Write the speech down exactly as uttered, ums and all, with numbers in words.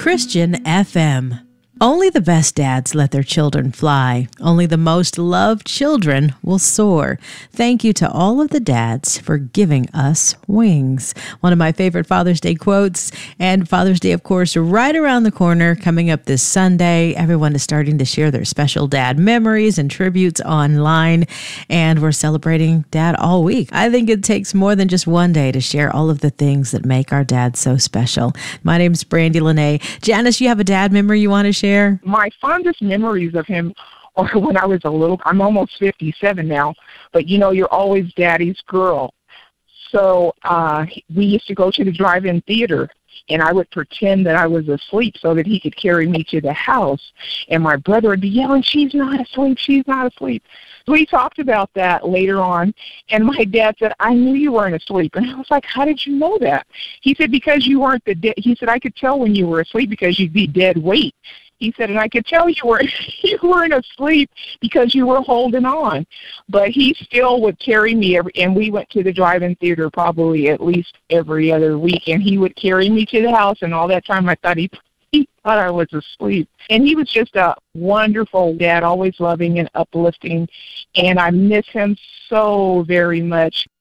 Christian F M. Only the best dads let their children fly. Only the most loved children will soar. Thank you to all of the dads for giving us wings. One of my favorite Father's Day quotes. And Father's Day, of course, right around the corner, coming up this Sunday. Everyone is starting to share their special dad memories and tributes online. And we're celebrating dad all week. I think it takes more than just one day to share all of the things that make our dads so special. My name's Brandy Lene. Janice, you have a dad memory you want to share? My fondest memories of him are when I was a little, I'm almost fifty-seven now, but you know, you're always daddy's girl. So uh, we used to go to the drive-in theater, and I would pretend that I was asleep so that he could carry me to the house. And my brother would be yelling, "She's not asleep, she's not asleep." We talked about that later on, and my dad said, "I knew you weren't asleep." And I was like, "How did you know that?" He said, "Because you weren't the de-. He said, "I could tell when you were asleep because you'd be dead weight." He said, "And I could tell you were you weren't asleep because you were holding on." But he still would carry me, every, and we went to the drive-in theater probably at least every other week, and he would carry me to the house, and all that time I thought he, he thought I was asleep. And he was just a wonderful dad, always loving and uplifting, and I miss him so very much.